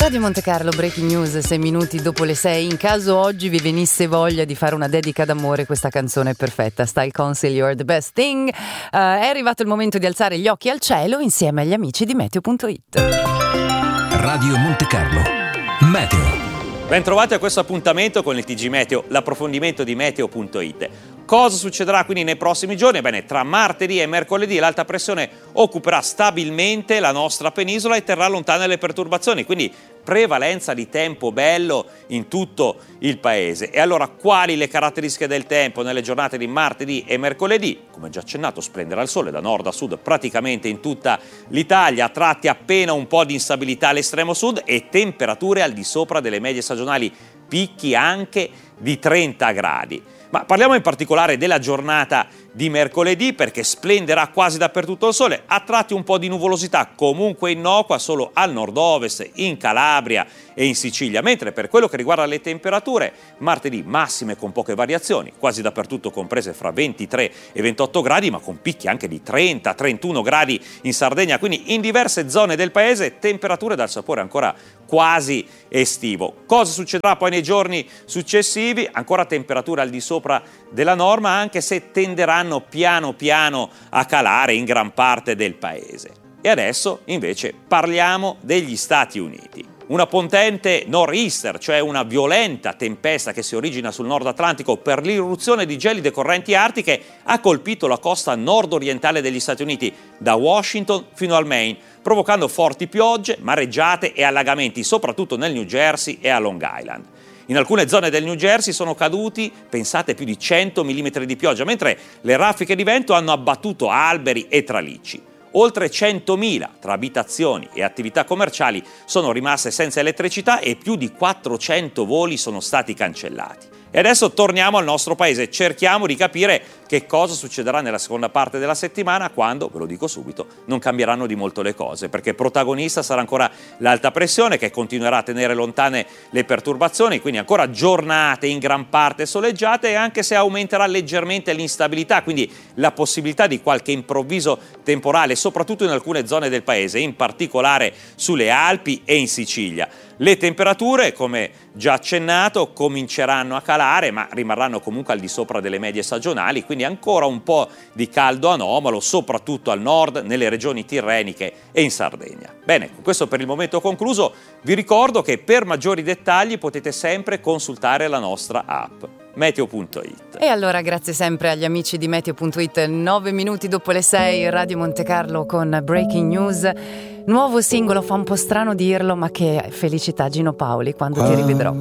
Radio Monte Carlo, breaking news, 6 minuti dopo le 6. In caso oggi vi venisse voglia di fare una dedica d'amore, questa canzone è perfetta. Style Council, You're the Best Thing. È arrivato il momento di alzare gli occhi al cielo insieme agli amici di Meteo.it. Radio Monte Carlo, Meteo. Ben trovati a questo appuntamento con il TG Meteo, l'approfondimento di Meteo.it. Cosa succederà quindi nei prossimi giorni? Bene, tra martedì e mercoledì l'alta pressione occuperà stabilmente la nostra penisola e terrà lontane le perturbazioni, quindi prevalenza di tempo bello in tutto il paese. E allora quali le caratteristiche del tempo nelle giornate di martedì e mercoledì? Come già accennato, splenderà il sole da nord a sud praticamente in tutta l'Italia, a tratti appena un po' di instabilità all'estremo sud e temperature al di sopra delle medie stagionali, picchi anche di 30 gradi. Ma parliamo in particolare della giornata di mercoledì, perché splenderà quasi dappertutto il sole, a tratti un po' di nuvolosità comunque innocua solo al nord-ovest, in Calabria e in Sicilia, mentre per quello che riguarda le temperature, martedì massime con poche variazioni, quasi dappertutto comprese fra 23 e 28 gradi, ma con picchi anche di 30-31 gradi in Sardegna, quindi in diverse zone del paese temperature dal sapore ancora quasi estivo. Cosa succederà poi nei giorni successivi? Ancora temperature al di sopra della norma, anche se tenderanno piano piano a calare in gran parte del paese. E adesso invece parliamo degli Stati Uniti. Una potente nor'easter, cioè una violenta tempesta che si origina sul nord Atlantico per l'irruzione di gelide correnti artiche, ha colpito la costa nord-orientale degli Stati Uniti, da Washington fino al Maine, provocando forti piogge, mareggiate e allagamenti, soprattutto nel New Jersey e a Long Island. In alcune zone del New Jersey sono caduti, pensate, più di 100 mm di pioggia, mentre le raffiche di vento hanno abbattuto alberi e tralicci. Oltre 100.000 tra abitazioni e attività commerciali sono rimaste senza elettricità e più di 400 voli sono stati cancellati. E adesso torniamo al nostro paese, cerchiamo di capire che cosa succederà nella seconda parte della settimana, quando, ve lo dico subito, non cambieranno di molto le cose, perché protagonista sarà ancora l'alta pressione che continuerà a tenere lontane le perturbazioni, quindi ancora giornate in gran parte soleggiate, anche se aumenterà leggermente l'instabilità, quindi la possibilità di qualche improvviso temporale, soprattutto in alcune zone del paese, in particolare sulle Alpi e in Sicilia. Le temperature, come già accennato, cominceranno a calare, ma rimarranno comunque al di sopra delle medie stagionali, quindi ancora un po' di caldo anomalo, soprattutto al nord, nelle regioni tirreniche e in Sardegna. Bene, con questo per il momento concluso. Vi ricordo che per maggiori dettagli potete sempre consultare la nostra app. Meteo.it. E allora grazie sempre agli amici di Meteo.it. 9 minuti dopo le 6, Radio Monte Carlo con Breaking News. Nuovo singolo, fa un po' strano dirlo, ma che felicità Gino Paoli, quando ti rivedrò.